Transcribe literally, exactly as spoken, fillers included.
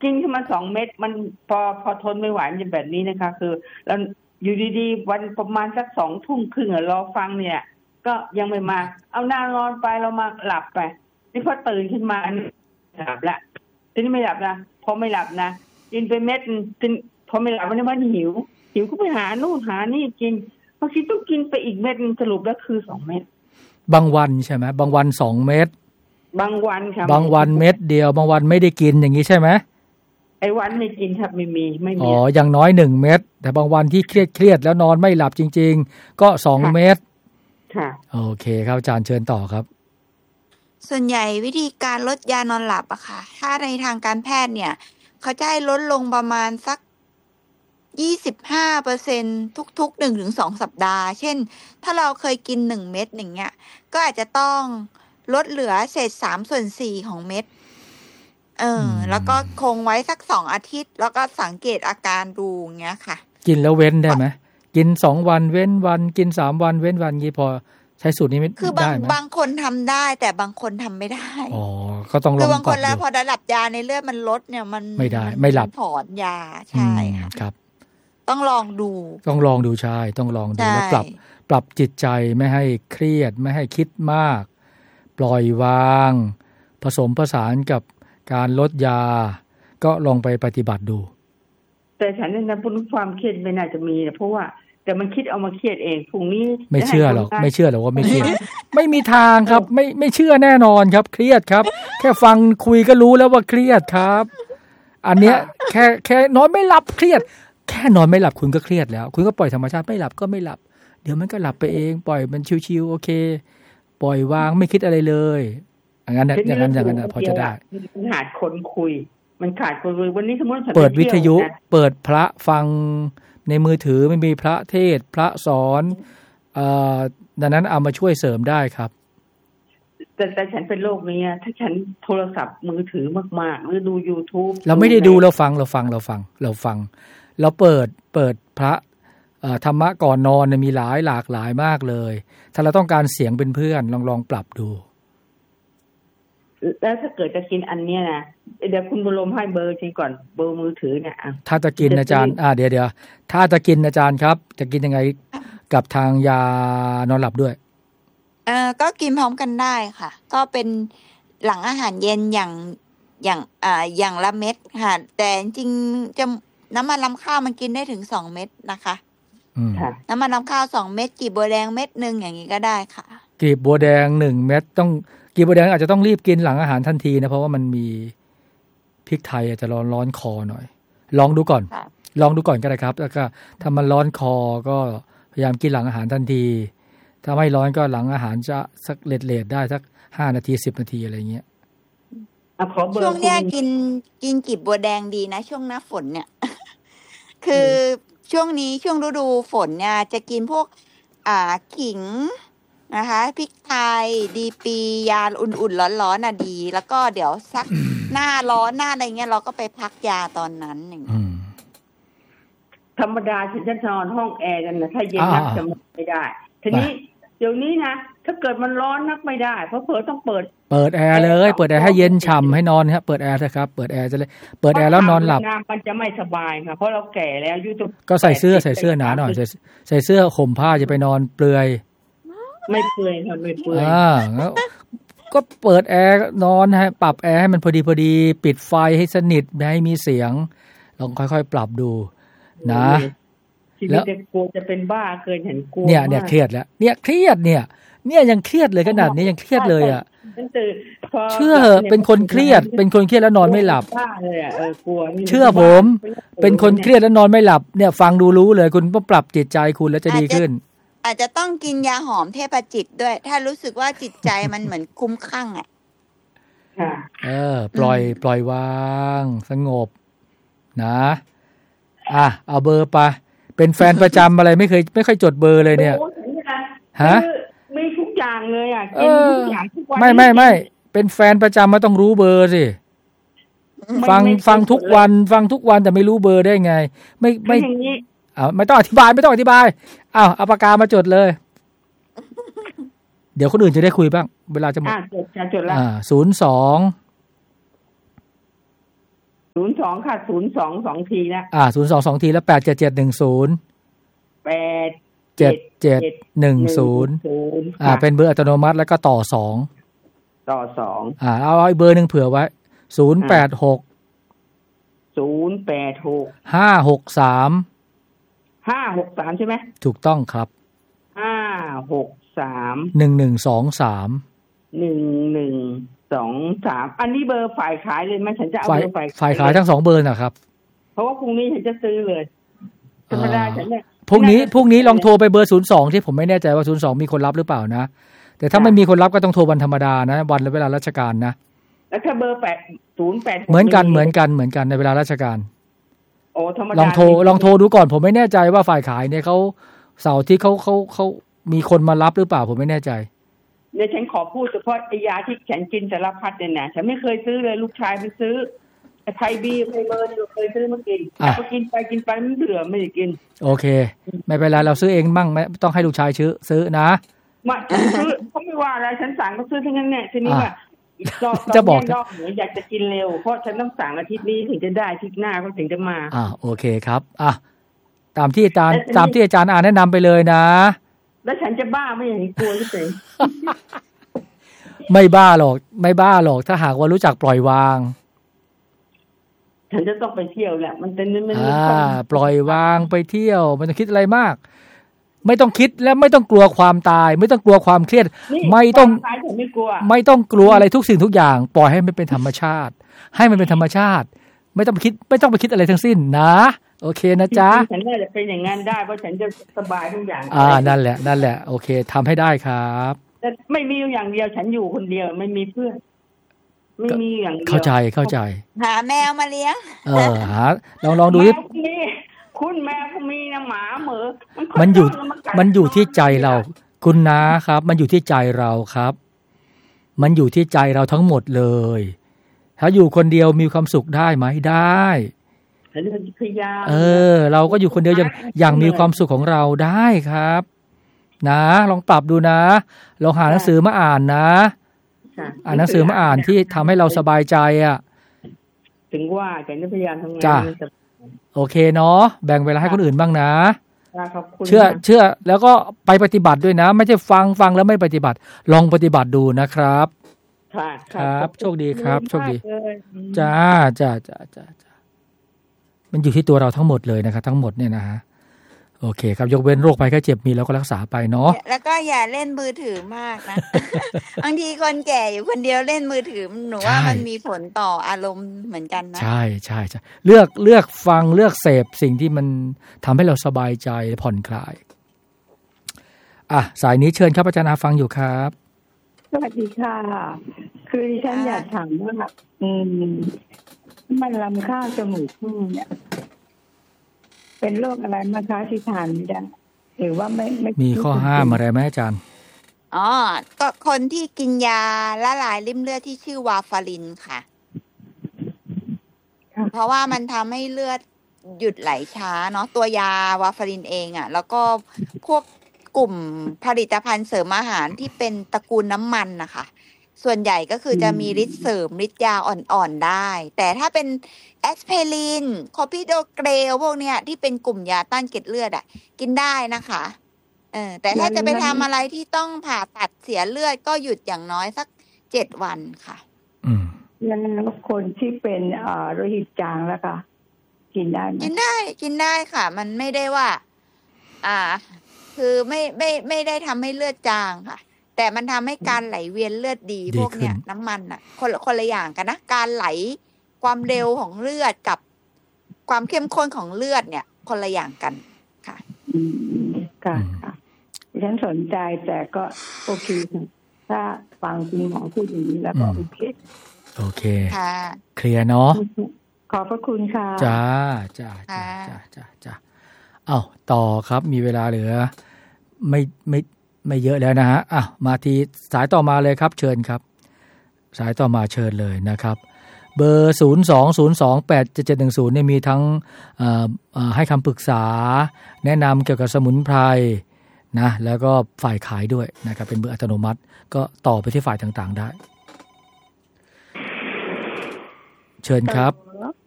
กินขึ้นมาสองเม็ดมันพอพอทนไม่ไหวมันจะแบบนี้นะคะคือแล้วอยู่ดีๆวันประมาณสักสองทุ่มครึ่งรอฟังเนี่ยก็ยังไม่มาเอาหน้านอนไปเรามาหลับไปนี่พอตื่นขึ้นมาหลับละทีนี้ไม่หลับนะพอไม่หลับนะกินไปเม็ดกินพอไม่หลับวันนี้มันหิวหิวก็ไปหานู่นหานี่กินบางทีต้องกินไปอีกเม็ดสรุปแล้วคือสองเม็ดบางวันใช่ไหมบางวันสองเม็ดบางวันครับบางวันเม็ดเดียวบางวันไม่ได้กินอย่างนี้ใช่ไหมไอ้วันไม่กินครับไม่มีไม่มีอ๋ออย่างน้อยหนึ่งเม็ดแต่บางวันที่เครียดเครียดแล้วนอนไม่หลับจริงๆก็สองเม็ดค่ะโอเคครับอาจารย์เชิญต่อครับส่วนใหญ่วิธีการลดยานอนหลับอะค่ะถ้าในทางการแพทย์เนี่ยเขาจะให้ลดลงประมาณสัก ยี่สิบห้าเปอร์เซ็นต์ ทุกๆ หนึ่งถึงสอง สัปดาห์เช่นถ้าเราเคยกินหนึ่งเม็ดอย่างเงี้ยก็อาจจะต้องลดเหลือเศษสามส่วนสี่ของเม็ดเออแล้วก็คงไว้สักสองอาทิตย์แล้วก็สังเกตอาการดูอย่างเงี้ยค่ะกินแล้วเว้นได้ไหมกินสองวันเว้นวันกินสามวันเว้นวันงี้พอใช้สูตรนี้ไม่ได้ไหมคือบางบางคนทำได้แต่บางคนทำไม่ได้อ๋อก็ต้องลองก่อนคือบางคนแล้วพอได้รับยาในเลือดมันลดเนี่ยมันไม่ได้ไม่หลับถอนยาใช่ค่ะครับต้องลองดูต้องลองดูใช่ต้องลองดูแล้วปรับปรับจิตใจไม่ให้เครียดไม่ให้คิดมากปล่อยวางผสมผสานกับการลดยาก็ลองไปปฏิบัติดูแต่ฉันเนี่ยนะพูดความเครียดไม่น่าจะมีนะเพราะว่าแต่มันคิดเอามาเครียดเองพรุ่งนี้ไม่เชื่อหรอกไม่เชื่อหรอกว่าไม่เครียด ไม่มีทางครับไม่ไม่เชื่อแน่นอนครับเครียดครับแค่ฟังคุยก็รู้แล้วว่าเครียดครับอันเนี้ยแค่แค่นอนไม่หลับเครียดแค่นอนไม่หลับคุณก็เครียดแล้วคุณก็ปล่อยธรรมชาติไม่หลับก็ไม่หลับเดี๋ยวมันก็หลับไปเองปล่อยมันชิวๆโอเคปล่อยวางไม่คิดอะไรเลยอย่างนั้นอย่างนั้นอย่างนั้นพอจะได้มันขาดคนคุยมันขาดคนคุยวันนี้สมมติเปิดวิทยุเปิดพระฟังในมือถือไม่มีพระเทศพระสอนเอ่อดังนั้นเอามาช่วยเสริมได้ครับแต่แต่ฉันเป็นโรคนี้ถ้าฉันโทรศัพท์มือถือมากๆหรือดู YouTube เราไม่ได้ดูเราฟังเราฟังเราฟังเราฟังเราเปิดเปิดพระธรรมะก่อนนอนมีหลายหลากหลายมากเลยถ้าเราต้องการเสียงเป็นเพื่อนลองลองปรับดูแล้วถ้าเกิดจะกินอันเนี้ยนะเดี๋ยวคุณบุญลมให้เบอร์จริงก่อนเบอร์มือถือเนี่ยถ้าจะกินอาจารย์อ่าเดี๋ยวเดี๋ยวถ้าจะกินอาจารย์ครับจะกินยังไงกับทางยานอนหลับด้วยเอ่อก็กินพร้อมกันได้ค่ะก็เป็นหลังอาหารเย็นอย่างอย่างอ่าอย่างละเม็ดค่ะแต่จริงๆจะน้ำมันรำข้าวมันกินได้ถึงสองเม็ดนะคะน้ำมันรำข้าวสองเม็ดกีบบัวแดงเม็ดนึงอย่างนี้ก็ได้ค่ะกีบบัวแดงหนึ่งเม็ดต้องกีบบัวแดงอาจจะต้องรีบกินหลังอาหารทันทีนะเพราะว่ามันมีพริกไทยอาจจะร้อนร้อนคอหน่อยลองดูก่อนลองดูก่อนก็ได้ครับแล้วก็ถ้ามันร้อนคอก็พยายามกินหลังอาหารทันทีถ้าไม่ร้อนก็หลังอาหารจะสักเลทๆได้สักห้านาทีสิบนาทีอะไรเงี้ยช่วงเนี้ยกินกินกีบบัวแดงดีนะช่วงหน้าฝนเนี่ย คือช่วงนี้ช่วงฤดูฝนเนี่ยจะกินพวกอ่าขิงนะคะพริกไทยดีปียาอุ่นๆร้อนๆน่ะดีแล้วก็เดี๋ยวสัก หน้าร้อนหน้าอะไรเงี้ยเราก็ไปพักยาตอนนั้นอย่างเงี้ยธรรมดาฉันจะนอนห้องแอร์กันนะถ้าเย็นนักจะไม่ได้ทีนี้เดี๋ยวนี้นะถ้าเกิดมันร้อนนักไม่ได้เพราะเผลอต้องเปิดเปิดแอร์เลยเปิดแอร์ให้เย็นฉ่ำให้นอนครับเปิดแอร์เถอะครับเปิดแอร์จะเลยเปิดแอร์แล้วนอนหลับมันจะไม่สบายค่ะเพราะเราแก่แล้วอายุจะก็ใส่เสื้อใส่เสื้อหนาหน่อยใส่เสื้อห่มผ้าจะไปนอนเปลือยไม่เปลือยค่ะไม่เปลือยอ่าก็เปิดแอร์นอนให้ปรับแอร์ให้มันพอดีพอดีปิดไฟให้สนิทไม่ให้มีเสียงลองค่อยๆปรับดูนะแล้วกลัวจะเป็นบ้าเกินเห็นกลัวเนี่ยเนี่ยเครียดแล้วเนี่ยเครียดเนี่ยเนี่ยยังเครียดเลยขนาดนี้ยังเครียดเลยอ่ะเชื่อเป็นคนเครียดเป็นคนเครียดแล้วนอนไม่หลับเชื่อผมเป็นคนเครียดแล้วนอนไม่หลับเนี่ยฟังดูรู้เลยคุณต้องปรับจิตใจคุณแล้วจะดีขึ้นอาจจะต้องกินยาหอมเทพจิตด้วยถ้ารู้สึกว่าจิตใจมันเหมือนคุ้มข้างอ่ะเออปล่อยปล่อยวางสงบนะอ่ะเอาเบอร์ไปเป็นแฟนประจำอะไรไม่เคยไม่ค่อยจดเบอร์เลยเนี่ยฮะมีทุกอย่างเลยอ่ะกินทุกอย่างทุกวันไม่ไม่ไม่เป็นแฟนประจำมาต้องรู้เบอร์สิฟังฟังทุกวันฟังทุกวันแต่ไม่รู้เบอร์ได้ไงไม่ไม่อ้าวไม่ต้องอธิบายไม่ต้องอธิบายอ้าวเอาปากกามาจดเลยเดี๋ยวคนอื่นจะได้คุยบ้างเวลาจะหมดอ่าจดจดแล้วอ่าศูนย์สองศูนย์ย์สองค่ะศูนย์สองสองทีนะอ่าศูนย์สองสองทีแล้วแปดเจ็ดเจ็ดหนึ่งศูนย์แปดเจ็ดเจ็ดหนึ่งศูนย์อ่าเป็นเบอร์อัตโนมัติแล้วก็ต่อสองต่อสองอ่าเอาไอ้เบอร์หนึ่งเผื่อไว้ศูนย์แปดหกศูนย์แปดหกห้าหกสามห้าหกสามใช่ไหมถูกต้องครับห้าหกสามหนึ่งหนึ่งสองสามหนึ่งหนึ่งสองสามอันนี้เบอร์ฝ่ายขายเลยไหมฉันจะเอาเบอร์ฝ่ายฝ่ายขายทั้งสองเบอร์นะครับเพราะว่าพรุ่งนี้ฉันจะซื้อเลยธรรมดาฉันเนี่ยพรุ่งนี้พรุ่งนี้ลองโทรไปเบอร์ศูนย์สองที่ผมไม่แน่ใจว่าศูนย์สองมีคนรับหรือเปล่านะแต่ถ้าไม่มีคนรับก็ต้องโทรวันธรรมดานะวันและเวลาราชการนะแล้วถ้าเบอร์แปดศูนย์แปดเหมือนกันเหมือนกันเหมือนกันในเวลาราชการโอ้ธรรมดาลองโทรลองโทรดูก่อนผมไม่แน่ใจว่าฝ่ายขายเนี่ยเขาเสาร์ที่เขาเขาเขามีคนมารับหรือเปล่าผมไม่แน่ใจเดี๋ยวฉันขอพูดเฉพาะไอ้ยาที่ฉันกินสารพัดเนี่ยนะฉันไม่เคยซื้อเลยลูกชายไปซื้อไอ้ไทยบีไทยเบอร์นี่เคยซื้อมากินพอกินไปกินไปมันเบื่อไม่ได้กินโอเคไม่เป็นไรเราซื้อเองมั่งไม่ต้องให้ลูกชายซื้อซื้อนะมาซื้อเขาไม่ว่าอะไรฉันสั่งก็ซื้อทั้งนั้นเนี่ยทีนี้ว่าจะบอกดอกหนูอยากจะกินเร็วเพราะฉันต้องสั่งอาทิตย์นี้ถึงจะได้อาทิตย์หน้าก็ถึงจะมาอ่าโอเคครับอ่ะตามที่อาจารย์ตามที่อาจารย์อ่านแนะนำไปเลยนะแล้วฉันจะบ้าไม่อย่างนี้กลัวที่ไหนไม่บ้าหรอกไม่บ้าหรอกถ้าหากว่ารู้จักปล่อยวางฉันจะต้องไปเที่ยวแหละมันเป็นมันอ่าปล่อยวางไปเที่ยวไม่ต้องคิดอะไรมากไม่ต้องคิดและไม่ต้องกลัวความตายไม่ต้องกลัวความเครียดไม่ต้องไม่กลัวไม่ต้องกลัวอะไรทุกสิ่งทุกอย่างปล่อยให้มันเป็นธรรมชาติให้มันเป็นธรรมชาติไม่ต้องไปคิดไม่ต้องไปคิดอะไรทั้งสิ้นนะโอเคนะจ๊ะฉันน่าจะเป็นอย่างนั้นได้เพราะฉันจะสบายทุกอย่างอ่านั่นแหละนั่นแหละโอเคทำให้ได้ครับแต่ไม่มีอย่างเดียวฉันอยู่คนเดียวไม่มีเพื่อนไม่มีอย่างเดียวเข้าใจเข้าใจหาแมวมาเลี้ยงเออหาลองลองดูที่คุณแมวก็มีนะหมาเหมือมันอยู่มันอยู่ที่ใจเราคุณนะครับมันอยู่ที่ใจเราครับมันอยู่ที่ใจเราทั้งหมดเลยถ้าอยู่คนเดียวมีความสุขได้ไหมได้เออเราก็อยู่คนเดียวอย่างอย่างมีความสุขของเราได้ครับนะลองปรับดูนะลองหาหนังสือมาอ่านนะอ่านหนังสือมาอ่านที่ทำให้เราสบายใจอ่ะถึงว่าแกจะพยายามทำงานโอเคเนาะแบ่งเวลาให้คนอื่นบ้างนะเชื่อเชื่อแล้วก็ไปปฏิบัติด้วยนะไม่ใช่ฟังฟังแล้วไม่ปฏิบัติลองปฏิบัติดูนะครับครับโชคดีครับโชคดีจ้าจ้าจ้าจ้ามันอยู่ที่ตัวเราทั้งหมดเลยนะครับทั้งหมดเนี่ยนะฮะโอเคครับยกเว้นโรคภัยไข้เจ็บมีแล้วก็รักษาไปเนาะแล้วก็อย่าเล่นมือถือมากนะ บางทีคนแก่อยู่คนเดียวเล่นมือถือหนูว่ามันมีผลต่ออารมณ์เหมือนกันนะใช่ใช่ใช่เลือกเลือกฟังเลือกเสพสิ่งที่มันทำให้เราสบายใจผ่อนคลายอ่ะสายนี้เชิญครับอาจารย์อาฟังอยู่ครับสวัสดีค่ะคือดิฉันอยากถามว่าอืมมันลำข้าวจมูกพึ่งเนี่ยเป็นโรคอะไรมาคะที่ทานไม่ได้หรือว่าไม่ไม่มีข้อห้ามอะไรไหมอาจารย์อ๋อก็คนที่กินยาละลายริ่มเลือดที่ชื่อวาฟารินค่ะเพราะว่ามันทำให้เลือดหยุดไหลช้าเนาะตัวยาวาฟารินเองอ่ะแล้วก็พวกกลุ่มผลิตภัณฑ์เสริมอาหารที่เป็นตระกูลน้ำมันนะคะส่วนใหญ่ก็คือจะมีฤทธิ์เสริมฤทธิ์ยาอ่อนๆได้แต่ถ้าเป็นแอสไพรินคอพิโดเกรลพวกเนี้ยที่เป็นกลุ่มยาต้านเกล็ดเลือดอ่ะกินได้นะคะเออแต่ถ้าจะไปทำอะไรที่ต้องผ่าตัดเสียเลือดก็หยุดอย่างน้อยสักเจ็ดวันค่ะอืมแล้วคนที่เป็นอ่าโลหิตจางแล้วค่ะกินได้ไหมกินได้กินได้ค่ะมันไม่ได้ว่าอ่าคือไม่ไม่ไม่ได้ทำให้เลือดจางค่ะแต่มันทำให้การไหลเวียนเลือดดีพวกเนี้ยน้ำมันอ่ะคนละคนละอย่างกันนะการไหลความเร็วของเลือดกับความเข้มข้นของเลือดเนี่ยคนละอย่างกันค่ะอืมค่ะค่ะฉันสนใจแต่ก็โอเคถ้าฟังคุณหมอพูดอย่างนี้แล้วก็โอเคโอเคค่ะเคลียร์เนาะขอบพระคุณค่ะจ้าจ้าจ้าจ้าจ้าจ้าเอ้าต่อครับมีเวลาเหลือไม่ไม่ไม่เยอะแล้วนะฮะอ่ะมาทีสายต่อมาเลยครับเชิญครับสายต่อมาเชิญเลยนะครับเบอร์ศูนย์ สอง ศูนย์ สอง แปด เจ็ด เจ็ด หนึ่ง ศูนย์เนี่ยมีทั้งเอ่อเอ่อให้คำปรึกษาแนะนำเกี่ยวกับสมุนไพรนะแล้วก็ฝ่ายขายด้วยนะครับเป็นเบอร์อัตโนมัติก็ต่อไปที่ฝ่ายต่างๆได้เชิญครับ